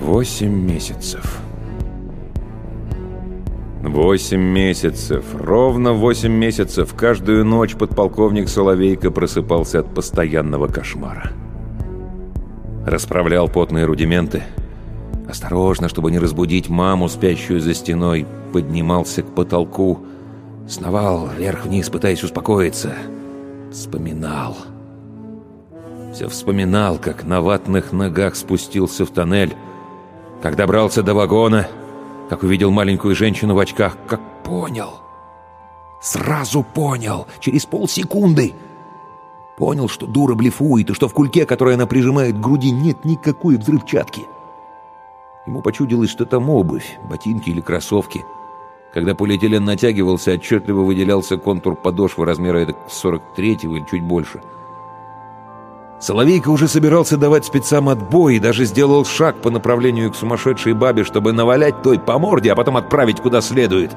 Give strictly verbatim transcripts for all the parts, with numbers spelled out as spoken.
Восемь месяцев. Восемь месяцев. Ровно восемь месяцев. Каждую ночь подполковник Соловейко просыпался от постоянного кошмара. Расправлял потные рудименты. Осторожно, чтобы не разбудить маму, спящую за стеной, поднимался к потолку, сновал вверх-вниз, пытаясь успокоиться. Вспоминал. Все вспоминал, как на ватных ногах спустился в тоннель, как добрался до вагона, как увидел маленькую женщину в очках, как понял. Сразу понял, через полсекунды. Понял, что дура блефует, и что в кульке, который она прижимает к груди, нет никакой взрывчатки. Ему почудилось, что там обувь, ботинки или кроссовки. Когда полиэтилен натягивался, отчетливо выделялся контур подошвы размера сорок третьего или чуть больше. Соловейко уже собирался давать спецам отбой и даже сделал шаг по направлению к сумасшедшей бабе, чтобы навалять той по морде, а потом отправить куда следует.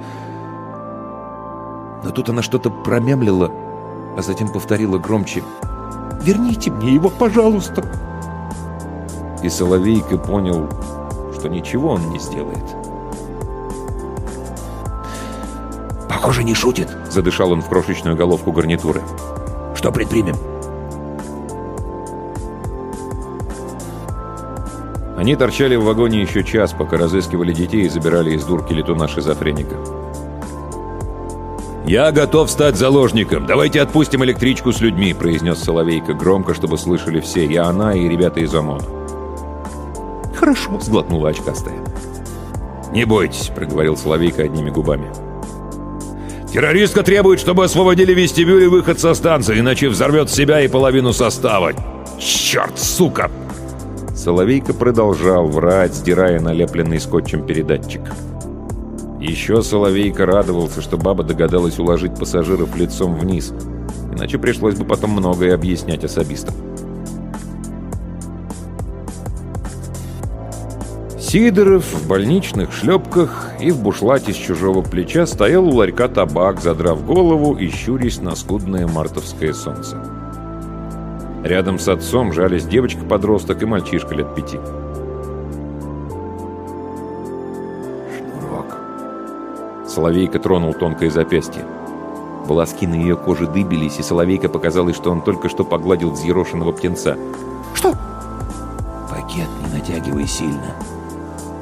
Но тут она что-то промямлила, а затем повторила громче: «Верните мне его, пожалуйста!» И Соловейко понял, что ничего он не сделает. «Похоже, не шутит», — задышал он в крошечную головку гарнитуры. «Что предпримем?» Они торчали в вагоне еще час, пока разыскивали детей и забирали из дурки летуна-шизофреника. «Я готов стать заложником. Давайте отпустим электричку с людьми», — произнес Соловейко громко, чтобы слышали все, и она, и ребята из ОМОНа. «Хорошо», — сглотнула очкастая. «Не бойтесь», — проговорил Соловейко одними губами. «Террористка требует, чтобы освободили вестибюль и выход со станции, иначе взорвет себя и половину состава. Черт, сука!» Соловейко продолжал врать, сдирая налепленный скотчем передатчик. Еще Соловейко радовался, что баба догадалась уложить пассажиров лицом вниз, иначе пришлось бы потом многое объяснять особистам. Сидоров в больничных шлепках и в бушлате с чужого плеча стоял у ларька табак, задрав голову и щурясь на скудное мартовское солнце. Рядом с отцом жались девочка-подросток и мальчишка лет пяти. «Шнурок». Соловейко тронул тонкое запястье. Волоски на ее коже дыбились, и Соловейко показалось, что он только что погладил взъерошенного птенца. «Что?» «Пакет не натягивай сильно.